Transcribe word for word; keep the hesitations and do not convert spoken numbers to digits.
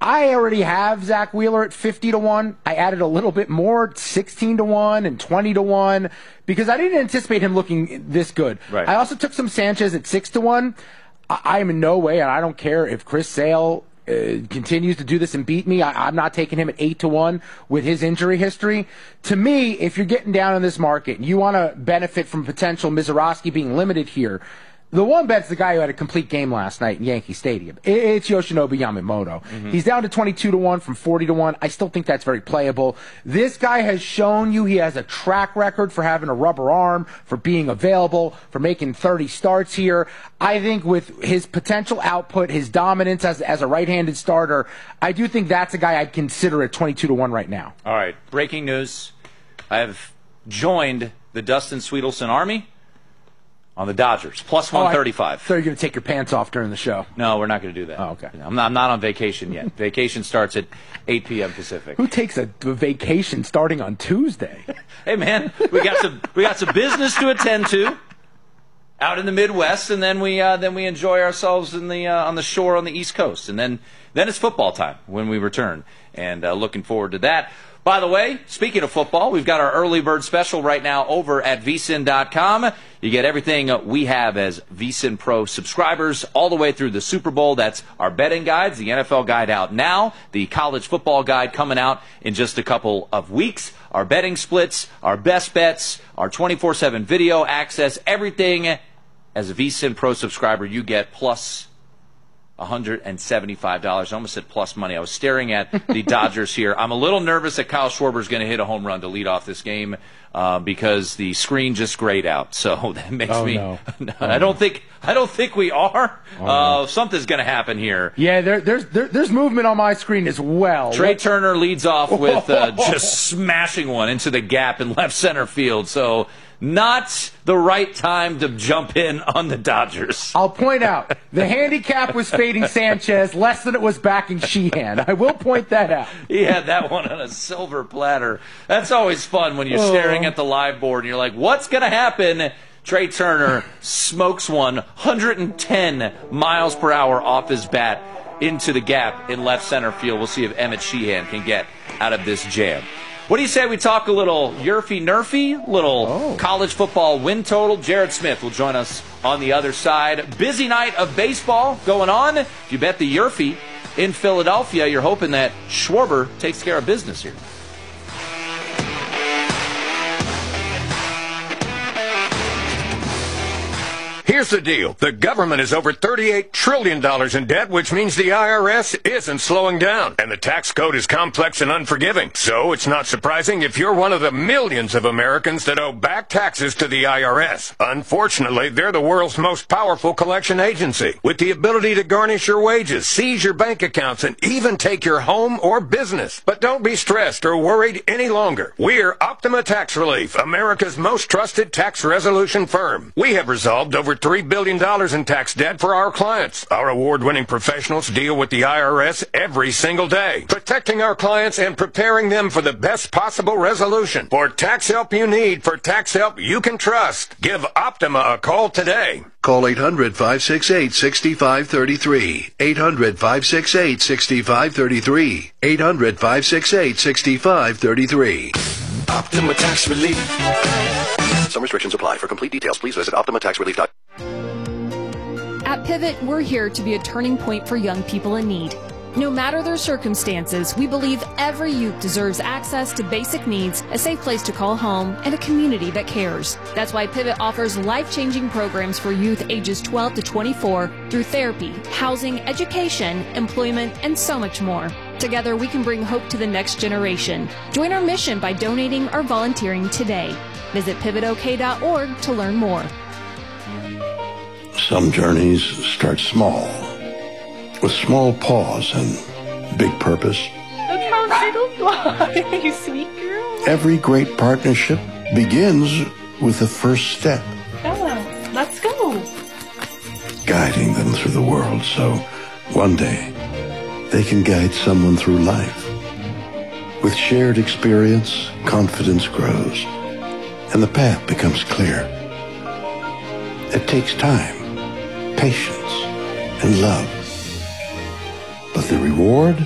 I already have Zach Wheeler at fifty to one. I added a little bit more, sixteen to one and twenty to one, because I didn't anticipate him looking this good. Right. I also took some Sanchez at six to one. I, I am in no way, and I don't care if Chris Sale uh, continues to do this and beat me. I, I'm not taking him at eight to one with his injury history. To me, if you're getting down in this market and you want to benefit from potential Mizorowski being limited here, the one bet's the guy who had a complete game last night in Yankee Stadium. It's Yoshinobu Yamamoto. Mm-hmm. He's down to twenty-two to one from forty to one. I still think that's very playable. This guy has shown you he has a track record for having a rubber arm, for being available, for making thirty starts here. I think with his potential output, his dominance as, as a right-handed starter, I do think that's a guy I'd consider at twenty-two to one right now. All right, breaking news. I have joined the Dustin Sweetelson Army on the Dodgers, plus one thirty-five. Oh, so you're going to take your pants off during the show? No, we're not going to do that. Oh, okay. I'm not, I'm not on vacation yet. Vacation starts at eight p.m. Pacific. Who takes a, a vacation starting on Tuesday? Hey, man, we got some we got some business to attend to out in the Midwest, and then we uh, then we enjoy ourselves in the uh, on the shore on the East Coast, and then then it's football time when we return, and uh, looking forward to that. By the way, speaking of football, we've got our early bird special right now over at V S I N dot com. You get everything we have as V S I N Pro subscribers all the way through the Super Bowl. That's our betting guides, the N F L guide out now, the college football guide coming out in just a couple of weeks, our betting splits, our best bets, our twenty-four seven video access, everything as a V S I N Pro subscriber you get plus one hundred seventy-five dollars. I almost said plus money. I was staring at the Dodgers here. I'm a little nervous that Kyle Schwarber is going to hit a home run to lead off this game uh, because the screen just grayed out. So that makes oh, me. No. I don't think. I don't think we are. Oh, uh, no. Something's going to happen here. Yeah, there, there's there, there's movement on my screen as well. Trey what? Turner leads off with uh, just smashing one into the gap in left center field. So. Not the right time to jump in on the Dodgers. I'll point out, the handicap was fading Sanchez less than it was backing Sheehan. I will point that out. He had that one on a silver platter. That's always fun when you're oh. staring at the live board and you're like, what's going to happen? Trey Turner smokes one one hundred ten miles per hour off his bat into the gap in left center field. We'll see if Emmett Sheehan can get out of this jam. What do you say we talk a little Yurfy-Nerfy, little oh. college football win total? Jared Smith will join us on the other side. Busy night of baseball going on. If you bet the Yurfy in Philadelphia, you're hoping that Schwarber takes care of business here. Here's the deal. The government is over thirty-eight trillion dollars in debt, which means the I R S isn't slowing down. And the tax code is complex and unforgiving. So it's not surprising if you're one of the millions of Americans that owe back taxes to the I R S. Unfortunately, they're the world's most powerful collection agency, with the ability to garnish your wages, seize your bank accounts, and even take your home or business. But don't be stressed or worried any longer. We're Optima Tax Relief, America's most trusted tax resolution firm. We have resolved over three billion dollars in tax debt for our clients. Our award-winning professionals deal with the I R S every single day, protecting our clients and preparing them for the best possible resolution. For tax help you need, for tax help you can trust, give Optima a call today. Call eight hundred, five six eight, six five three three. eight hundred, five six eight, six five three three. eight hundred, five six eight, six five three three. Optima Tax Relief. Some restrictions apply. For complete details, please visit optima tax relief dot com. At Pivot, we're here to be a turning point for young people in need. No matter their circumstances, we believe every youth deserves access to basic needs, a safe place to call home, and a community that cares. That's why Pivot offers life-changing programs for youth ages twelve to twenty-four through therapy, housing, education, employment, and so much more. Together, we can bring hope to the next generation. Join our mission by donating or volunteering today. Visit pivot o k dot org to learn more. Some journeys start small, with small pause and big purpose. Look how little fly, you sweet girl. Every great partnership begins with the first step. Bella, let's go. Guiding them through the world so one day they can guide someone through life. With shared experience, confidence grows, and the path becomes clear. It takes time, patience, and love. But the reward?